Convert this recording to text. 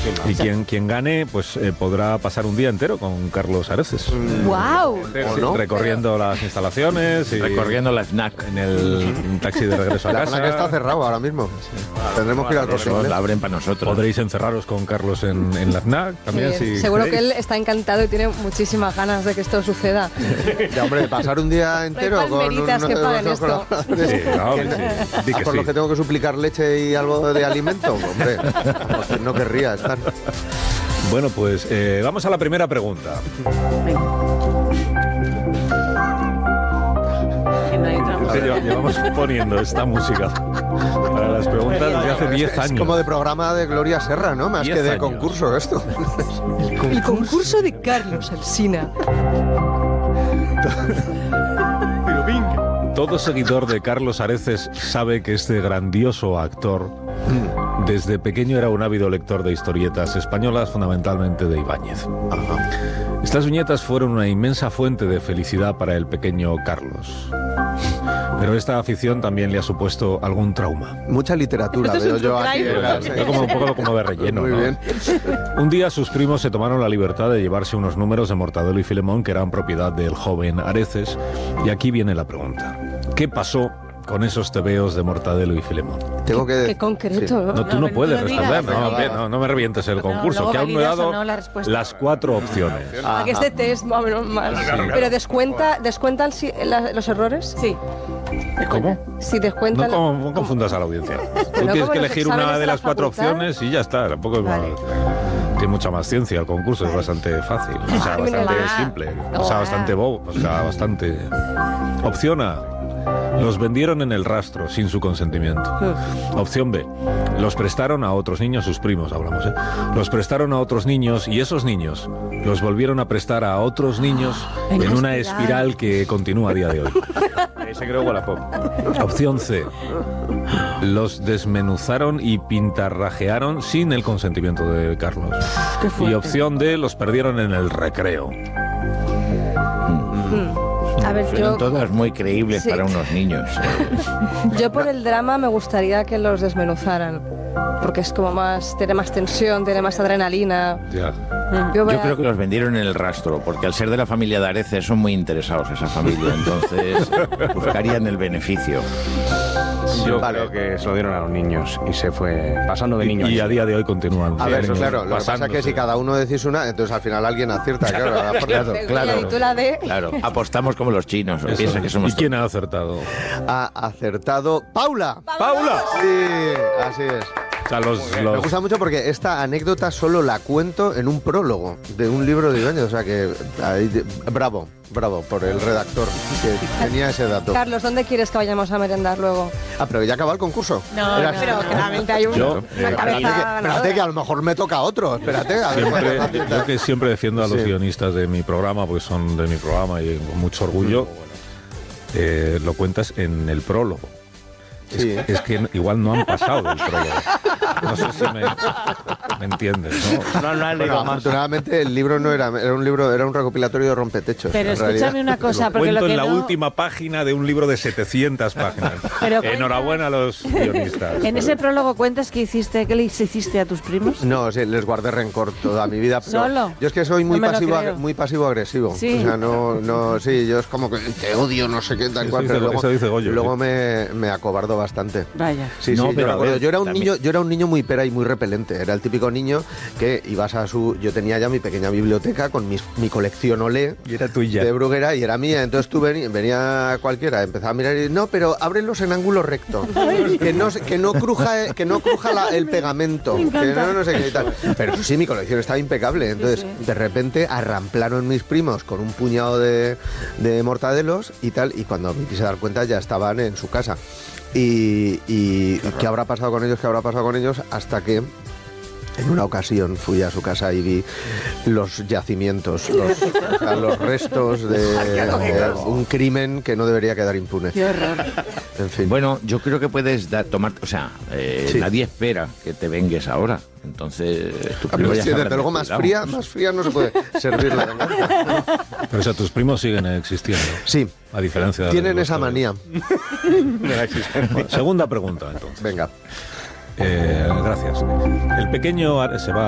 Y quien gane, pues podrá pasar un día entero con Carlos Areces. ¡Wow! Recorriendo las instalaciones y recorriendo la FNAC. En el taxi de regreso a La casa. FNAC está cerrado ahora mismo. Tendremos que ir al Corte Inglés. La abren para nosotros. Podréis encerraros con Carlos en la FNAC también. Sí, si seguro queréis. que él está encantado y tiene muchísimas ganas de que esto suceda. Ya, hombre, pasar un día entero con palmeritas que paguen esto. Sí, no, di que por sí. lo que tengo que suplicar leche y algo de alimento, hombre, no querría estar. Bueno, pues vamos a la primera pregunta. Que no hay otra Es que llevamos poniendo esta música para las preguntas desde hace 10 años. Es como de programa de Gloria Serra, ¿no? Más 10 que de años. concurso esto. El concurso de Carlos Alsina. Todo seguidor de Carlos Areces sabe que este grandioso actor desde pequeño era un ávido lector de historietas españolas, fundamentalmente de Ibáñez. Estas viñetas fueron una inmensa fuente de felicidad para el pequeño Carlos. Pero esta afición también le ha supuesto algún trauma. Mucha literatura Esto es veo un yo true aquí. crime. Como un poco como de relleno, Muy ¿no? bien. Un día sus primos se tomaron la libertad de llevarse unos números de Mortadelo y Filemón que eran propiedad del joven Areces. Y aquí viene la pregunta. ¿Qué pasó con esos tebeos de Mortadelo y Filemón? Tengo que... Qué concreto, Sí. ¿no? No, tú no pero puedes no lo digas. responder. No me revientes el concurso, luego que aún no he validas dado o no la respuesta. las 4 opciones. A que este test más o menos mal. Pero ¿descuentan los errores? Sí. ¿Cómo? Si descuentan... No confundas a la audiencia. Tú Bueno, tienes como que los elegir exámenes una de de la las 4 facultad. opciones y ya está. Tampoco es Vale. tiene mucha más ciencia el concurso, es bastante fácil, o sea, Ay, bastante mira. simple, o sea, bastante bobo, o sea, bastante... Opción A. Los vendieron en el rastro sin su consentimiento. Opción B. Los prestaron a otros niños, sus primos hablamos, ¿eh? Los prestaron a otros niños y esos niños los volvieron a prestar a otros niños en una espiral que continúa a día de hoy. Se creó Wallapop. Opción C. Los desmenuzaron y pintarrajearon sin el consentimiento de Carlos. Y opción D. Los perdieron en el recreo. A ver, Suenan todas muy creíbles Sí. para unos niños. yo por el drama me gustaría que los desmenuzaran. Porque es como tiene más tensión, tiene más adrenalina. Ya. Yo Yo creo que los vendieron en el rastro, porque al ser de la familia de Areces son muy interesados esa familia, entonces buscarían el beneficio. Yo Vale. creo que se lo dieron a los niños y se fue pasando de niños. Y a día de hoy continúan. A ver, niños claro, lo que pasa es que si pasándose. cada uno decís una, entonces al final alguien acierta, claro. Y tú la de... Claro, apostamos como los chinos, Eso. piensa que somos... ¿Y quién ha acertado? Ha acertado Paula. ¡Paula! Sí, así es. O sea, Me gusta mucho porque esta anécdota solo la cuento en un prólogo de un libro de Ibáñez, o sea que bravo por el redactor que tenía ese dato. Carlos, ¿dónde quieres que vayamos a merendar luego? Ah, pero ya acabó el concurso. No, Era- Pero claramente hay Yo, una cabeza Espérate que a lo mejor me toca otro. Espérate, a ver cuánto Siempre, acierta. yo que siempre defiendo a los Sí. guionistas de mi programa, porque son de mi programa y con mucho orgullo, lo cuentas en el prólogo. Sí. Es que igual no han pasado del prólogo. No sé si me entiendes, ¿no? No, no han Bueno, leído más. afortunadamente el libro no era un libro, era un recopilatorio de rompetechos. Pero en escúchame realidad. una cosa, porque Cuento lo que en la no... última página de un libro de 700 páginas. Pero cuenta- Enhorabuena a los guionistas. En ese prólogo cuentas que les hiciste a tus primos. No, sí, les guardé rencor toda mi vida. Pero ¿Solo? Yo es que soy muy No me lo creo. pasivo-agresivo. Sí. O sea, sí, yo es como que te odio, no sé qué, tal Eso cual. dice- Pero eso dice Goyo, luego sí. me acobardo bastante. Vaya. Sí, No, sí, pero yo, a recuerdo, ver, yo era un también- niño, yo era un niño muy pera y muy repelente. Era el típico niño que ibas yo tenía ya mi pequeña biblioteca con mi colección Olé Y era tuya. de Bruguera y era mía. Entonces tú venía cualquiera, empezaba a mirar y no, pero ábrelos en ángulo recto, que no cruja el pegamento, que no sé qué y tal. Pero eso sí, mi colección estaba impecable. Entonces de repente arramplaron mis primos con un puñado de mortadelos y tal, y cuando me quise dar cuenta ya estaban en su casa. Y ¿qué habrá pasado con ellos? ¿Qué habrá pasado con ellos? Hasta que en una ocasión fui a su casa y vi los yacimientos, los restos de un crimen que no debería quedar impune. Qué horror. En fin. Bueno, yo creo que puedes tomar, o sea, Sí. nadie espera que te vengues ahora. Entonces, tu Pero primo ya sí, sabrá desde luego de más cuidado. fría no se puede servir la venganza. Pero o sea, tus primos siguen existiendo. Sí, A diferencia de tienen los esa que- manía. Segunda pregunta, entonces. Venga. Gracias. El pequeño se va